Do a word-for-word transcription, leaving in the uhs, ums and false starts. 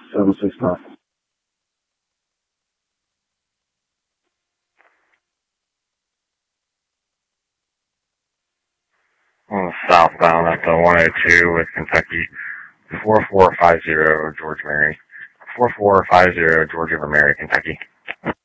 seven six nine. On the southbound at the one oh two with Kentucky, four four five zero George Mary. four four five zero George over Mary, Kentucky.